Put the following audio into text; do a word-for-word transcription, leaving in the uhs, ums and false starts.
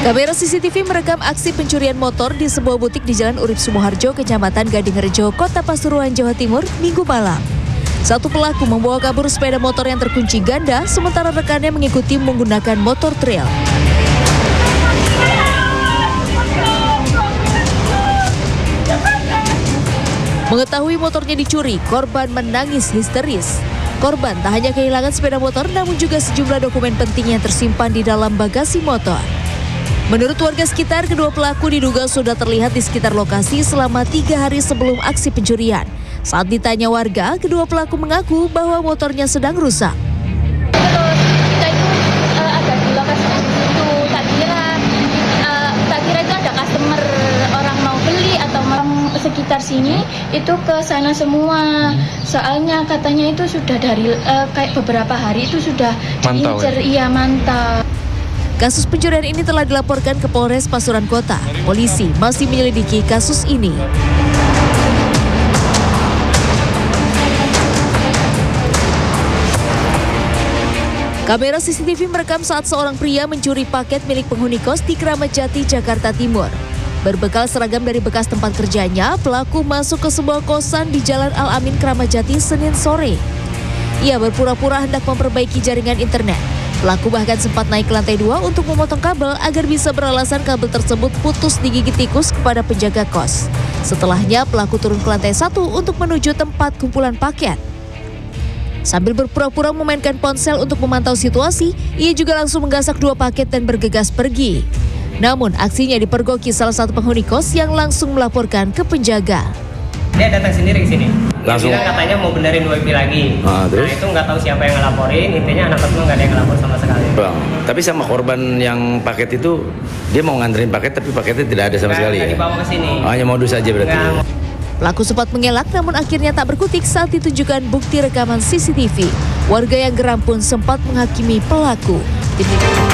Kamera C C T V merekam aksi pencurian motor di sebuah butik di Jalan Urip Sumoharjo, Kecamatan Gadingrejo, Kota Pasuruan, Jawa Timur, Minggu malam. Satu pelaku membawa kabur sepeda motor yang terkunci ganda, sementara rekannya mengikuti menggunakan motor trail. Mengetahui motornya dicuri, korban menangis histeris. Korban tak hanya kehilangan sepeda motor, namun juga sejumlah dokumen penting yang tersimpan di dalam bagasi motor. Menurut warga sekitar, kedua pelaku diduga sudah terlihat di sekitar lokasi selama tiga hari sebelum aksi pencurian. Saat ditanya warga, kedua pelaku mengaku bahwa motornya sedang rusak. Terus kita itu uh, ada di lokasi itu, tak kira uh, tak kira itu ada customer, orang mau beli atau orang sekitar sini itu ke sana semua. Soalnya katanya itu sudah dari uh, kayak beberapa hari itu sudah diincar, iya mantap. Kasus pencurian ini telah dilaporkan ke Polres Pasuruan Kota. Polisi masih menyelidiki kasus ini. Kamera C C T V merekam saat seorang pria mencuri paket milik penghuni kos di Kramat Jati, Jakarta Timur. Berbekal seragam dari bekas tempat kerjanya, pelaku masuk ke sebuah kosan di Jalan Al-Amin, Kramat Jati, Senin sore. Ia berpura-pura hendak memperbaiki jaringan internet. Pelaku bahkan sempat naik ke lantai dua untuk memotong kabel agar bisa beralasan kabel tersebut putus digigit tikus kepada penjaga kos. Setelahnya, pelaku turun ke lantai satu untuk menuju tempat kumpulan paket. Sambil berpura-pura memainkan ponsel untuk memantau situasi, ia juga langsung menggasak dua paket dan bergegas pergi. Namun, aksinya dipergoki salah satu penghuni kos yang langsung melaporkan ke penjaga. Dia datang sendiri ke sini. Langsung Dia katanya mau benerin wifi lagi. Ah, terus? Nah itu nggak tahu siapa yang ngelaporin. Intinya anak tersebut nggak ada yang ngelapor sama sekali. Bang, tapi sama korban yang paket itu dia mau nganterin paket tapi paketnya tidak ada sama Nggak, sekali nggak ya. dibawa ke sini. Oh, hanya modus saja berarti. Nggak. Pelaku sempat mengelak namun akhirnya tak berkutik saat ditunjukkan bukti rekaman C C T V. Warga yang geram pun sempat menghakimi pelaku.